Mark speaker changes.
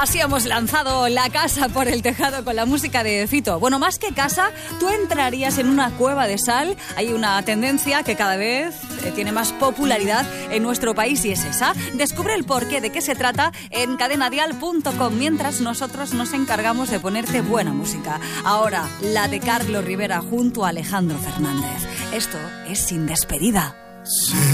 Speaker 1: Así hemos lanzado la casa por el tejado con la música de Fito. Bueno, más que casa, tú entrarías en una cueva de sal. Hay una tendencia que cada vez tiene más popularidad en nuestro país y es esa. Descubre el porqué, de qué se trata en cadenadial.com, mientras nosotros nos encargamos de ponerte buena música. Ahora, la de Carlos Rivera junto a Alejandro Fernández. Esto es Sin Despedida.
Speaker 2: Sí.